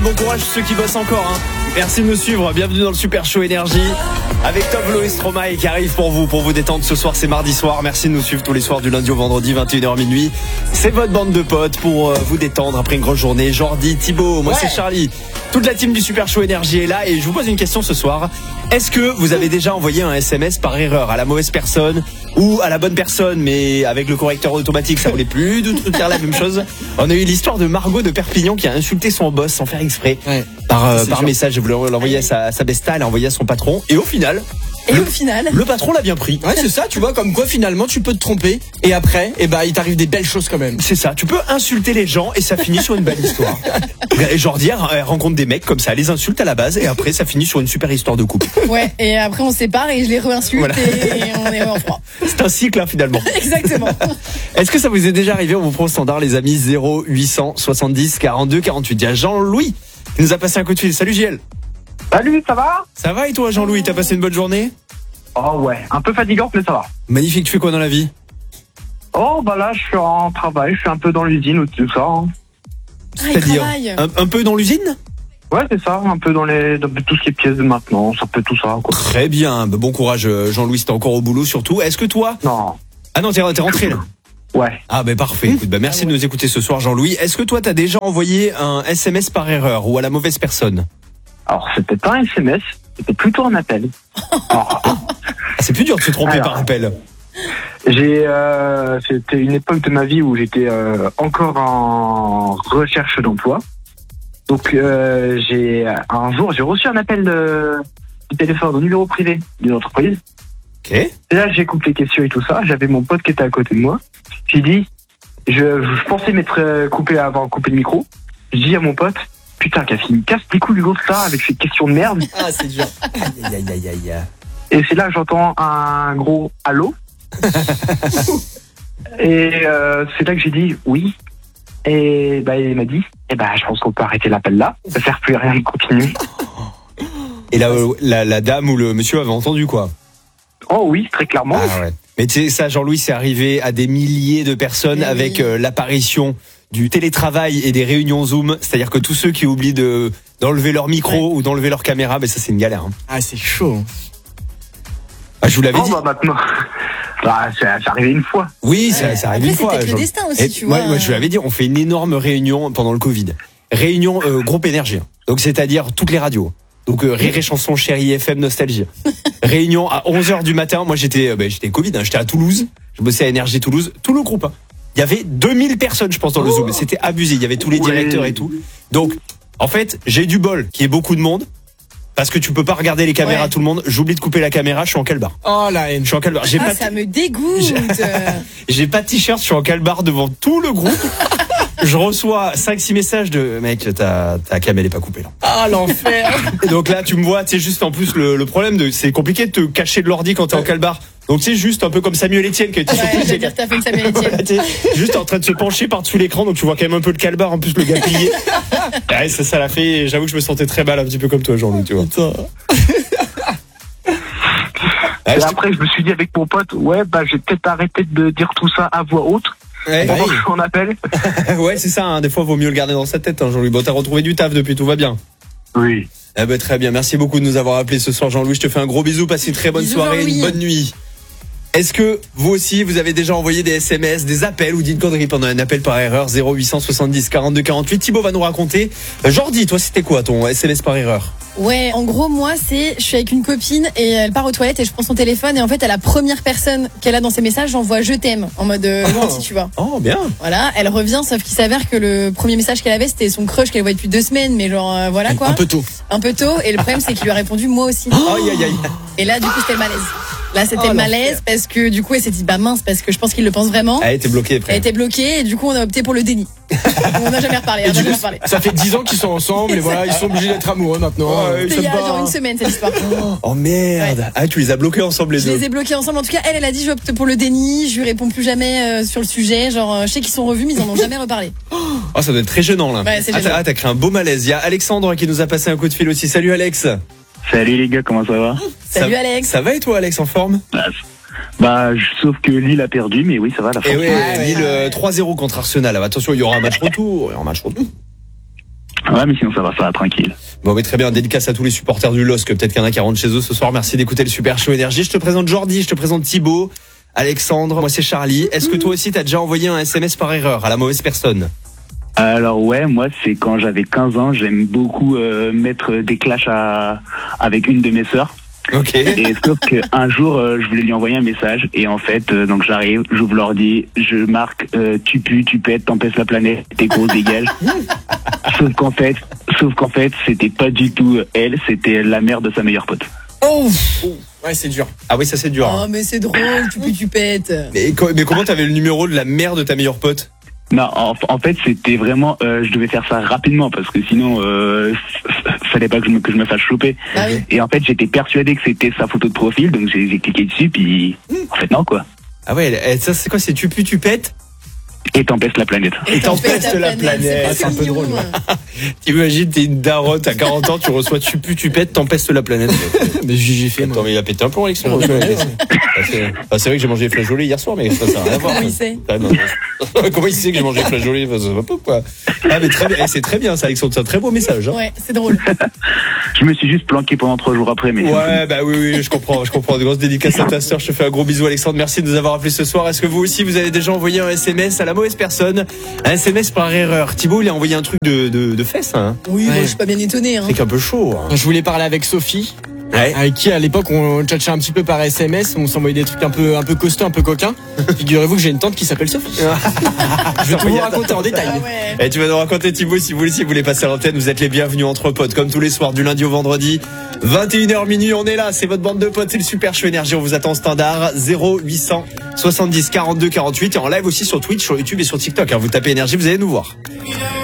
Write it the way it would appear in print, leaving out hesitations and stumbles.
Bon courage ceux qui bossent encore. Merci de nous suivre. Bienvenue dans le Super Show Énergie avec Tovlo et Stromae qui arrive pour vous détendre ce soir. C'est mardi soir. Merci de nous suivre tous les soirs du lundi au vendredi 21h minuit. C'est votre bande de potes pour vous détendre après une grosse journée. Jordi, Thibaut, moi c'est Charlie. Toute la team du Super Show Énergie est là et je vous pose une question ce soir. Est-ce que vous avez déjà envoyé un SMS par erreur à la mauvaise personne ou à la bonne personne, mais avec le correcteur automatique, ça voulait plus de faire la même chose? On a eu l'histoire de Margot de Perpignan qui a insulté son boss sans faire exprès par message. Elle voulait l'envoyer à sa besta, elle a envoyé à son patron et au final, le patron l'a bien pris. Ouais, c'est ça, tu vois, comme quoi finalement tu peux te tromper et après, il t'arrive des belles choses quand même. C'est ça, tu peux insulter les gens et ça finit sur une belle histoire. Et Jordi elle rencontre des mecs comme ça, elle les insulte à la base et après ça finit sur une super histoire de couple. Ouais, et après on se sépare et je les re-insulte et on est en froid. C'est un cycle finalement. Exactement. Est-ce que ça vous est déjà arrivé? On vous prend au standard les amis, 0870 42 48. Il y a Jean-Louis qui nous a passé un coup de fil. Salut JL. Salut, ça va? Ça va et toi Jean-Louis, t'as passé une bonne journée? Oh ouais, un peu fatigante mais ça va. Magnifique, tu fais quoi dans la vie? Oh bah là je suis en travail, je suis un peu dans l'usine ou tout ça. C'est-à-dire un peu dans l'usine? Ouais c'est ça, un peu dans tout ce qui est pièces de maintenance, un peu tout ça quoi. Très bien, bon courage Jean-Louis, t'es encore au boulot surtout. Est-ce que toi... Non. Ah non, t'es rentré là? Ouais. Ah parfait, écoute, merci de nous écouter ce soir Jean-Louis. Est-ce que toi t'as déjà envoyé un SMS par erreur ou à la mauvaise personne? Alors c'était pas un SMS, c'était plutôt un appel. C'est plus dur de se tromper par appel. C'était une époque de ma vie où j'étais encore en recherche d'emploi. Donc un jour j'ai reçu un appel de téléphone au numéro privé d'une entreprise. Ok. Et là j'écoute les questions et tout ça. J'avais mon pote qui était à côté de moi. J'ai dit, je pensais avoir coupé le micro. Je dis à mon pote, putain Cassie, il casse les couilles du l'autre là avec ces questions de merde. Ah c'est dur. Aïe. Et c'est là que j'entends un gros allô. Et c'est là que j'ai dit oui. Et il m'a dit, je pense qu'on peut arrêter l'appel là. Ça sert plus à rien de continuer. Et là, la dame ou le monsieur avait entendu quoi? Oh oui, très clairement. Ah ouais. Mais tu sais, ça, Jean-Louis, c'est arrivé à des milliers de personnes avec l'apparition du télétravail et des réunions Zoom. C'est-à-dire que tous ceux qui oublient d'enlever leur micro ou d'enlever leur caméra, ça c'est une galère. Ah c'est chaud. Ah, je vous l'avais dit. Maintenant, c'est arrivé une fois. Oui, ça arrive une fois. C'est peut-être le destin aussi, tu vois. Moi, je vous l'avais dit, on fait une énorme réunion pendant le Covid. Réunion groupe énergie. Donc, c'est-à-dire toutes les radios. Donc, Rire et Chanson, Chérie FM, Nostalgie. Réunion à 11h du matin. Moi, j'étais Covid, j'étais à Toulouse. Je bossais à Énergie Toulouse. Tout le groupe. Il y avait 2000 personnes, je pense, dans le Zoom. C'était abusé. Il y avait tous les directeurs et tout. Donc, en fait, j'ai du bol qu'il y ait beaucoup de monde. Parce que tu peux pas regarder les caméras tout le monde. J'oublie de couper la caméra, je suis en calbar. Oh la haine. Je suis en calbar. Ça me dégoûte. J'ai pas de t-shirt, je suis en calbar devant tout le groupe. Je reçois 5-6 messages de mec, ta cam elle est pas coupée là. Ah l'enfer. Et donc là tu me vois, tu sais juste en plus le problème c'est compliqué de te cacher de l'ordi quand t'es en calbar. Donc tu sais juste un peu comme Samuel Etienne qui était sur je veux dire t'as fait une Samuel Etienne. Juste en train de se pencher par-dessus l'écran, donc tu vois quand même un peu le calbar, en plus le gars plié. Ouais, ça l'a fait, j'avoue que je me sentais très mal un petit peu comme toi Jean-Louis, tu vois. Et après je me suis dit avec mon pote, j'ai peut-être arrêté de dire tout ça à voix haute. Pendant que je suis en appel. Ouais c'est ça, des fois vaut mieux le garder dans sa tête Jean-Louis. Bon, t'as retrouvé du taf depuis, tout va bien? Oui. Très bien, merci beaucoup de nous avoir appelés ce soir Jean-Louis, je te fais un gros bisou, passe une très bonne soirée, une bonne nuit. Est-ce que vous aussi vous avez déjà envoyé des SMS, des appels ou dit une connerie pendant un appel par erreur? 0870 42 48. Thibaut va nous raconter. Jordi, toi c'était quoi ton SMS par erreur? Ouais, en gros moi je suis avec une copine et elle part aux toilettes et je prends son téléphone et en fait à la première personne qu'elle a dans ses messages j'envoie je t'aime en mode gentil, tu vois. Oh bien. Voilà, elle revient sauf qu'il s'avère que le premier message qu'elle avait c'était son crush qu'elle voyait depuis 2 semaines mais genre voilà quoi. Un peu tôt et le problème c'est qu'il lui a répondu moi aussi. Aïe. Et là du coup c'était le malaise. Là c'était le malaise parce que du coup elle s'est dit mince parce que je pense qu'il le pense vraiment. Elle était bloquée après. Elle était bloquée et du coup on a opté pour le déni. On n'a jamais reparlé. Ça fait 10 ans qu'ils sont ensemble et voilà ils sont obligés d'être amoureux maintenant. C'était il y a genre une semaine cette histoire. Oh merde. Ouais. Ah tu les as bloqués ensemble les deux. Je les ai bloqués ensemble. En tout cas elle a dit je opte pour le déni. Je lui réponds plus jamais sur le sujet. Genre je sais qu'ils sont revus mais ils en ont jamais reparlé. Oh ça doit être très gênant là. Ouais, t'as créé un beau malaise. Il y a Alexandre qui nous a passé un coup de fil aussi. Salut Alex. Salut les gars, comment ça va? Salut Alex. Ça va et toi Alex, en forme? Sauf que Lille a perdu, mais oui, ça va la forme. Et Lille 3-0 contre Arsenal. Attention, il y aura un match retour. Ouais, mais sinon ça va, tranquille. Bon, mais très bien, dédicace à tous les supporters du LOSC, peut-être qu'il y en a qui rentrent chez eux ce soir. Merci d'écouter le Super Show Énergie. Je te présente Jordi, je te présente Thibaut, Alexandre, moi c'est Charlie. Est-ce que toi aussi t'as déjà envoyé un SMS par erreur à la mauvaise personne? Alors ouais, moi c'est quand j'avais 15 ans, j'aime beaucoup mettre des clashs avec une de mes sœurs. Ok. Et sauf qu'un jour, je voulais lui envoyer un message et en fait, donc j'arrive, j'ouvre l'ordi, je marque tu pues, tu pètes, t'empêches la planète, t'es gros, dégage. Sauf qu'en fait, c'était pas du tout elle, c'était la mère de sa meilleure pote. Oh, ouais, c'est dur. Ah oui, ça c'est dur. Oh, mais c'est drôle, tu pètes. Mais comment t'avais le numéro de la mère de ta meilleure pote? Non, en fait, c'était vraiment, je devais faire ça rapidement parce que sinon, fallait pas que je me fasse choper. Ah oui. Et en fait, j'étais persuadé que c'était sa photo de profil, donc j'ai cliqué dessus, puis en fait non quoi. Ah ouais, ça c'est quoi? C'est tu pues, tu pètes? Et t'empêches la planète. Et t'empestes la planète. C'est un peu drôle, ouais. T'imagines, t'es une daronne, t'as 40 ans, tu reçois tu pues, tu pètes, t'empestes la planète. Mais j'ai fait, moi. Attends, mais il a pété un plomb, Alexandre. C'est vrai que j'ai mangé des flageolets hier soir, mais ça n'a rien à voir. Comment il sait? Ah, non. Comment il sait que j'ai mangé des flageolets? Ça va pas, quoi. Ah, mais très bien. C'est très bien, ça, Alexandre. C'est un très beau message. Hein. Ouais, c'est drôle. Je me suis juste planqué pendant 3 jours après, mais. Ouais, bah oui, je comprends. De grosses dédicaces à ta sœur. Je te fais un gros bisou, Alexandre. Merci de nous avoir appelés ce soir. Est-ce que vous aussi, vous avez déjà envoyé un SMS à la mauvaise personne? Un SMS par erreur. Thibaut, il a envoyé un truc de fesses, hein. Oui, Ouais. bon, je suis pas bien étonné. Hein. C'est qu'un peu chaud. Hein. Je voulais parler avec Sophie, Ouais. avec qui à l'époque on tchatchait un petit peu par SMS, on s'envoyait des trucs un peu costauds, un peu coquins. Figurez-vous que j'ai une tante qui s'appelle Sophie. Je vais tout vous raconter en détail. Ah ouais. Et tu vas nous raconter, Thibaut, si vous voulez passer à l'antenne, vous êtes les bienvenus entre potes, comme tous les soirs, du lundi au vendredi. 21h minuit, on est là, c'est votre bande de potes, c'est le Super Show Énergie, on vous attend standard 0800 70 42 48 et en live aussi sur Twitch, sur YouTube et sur TikTok. Hein, vous tapez Énergie, vous allez nous voir.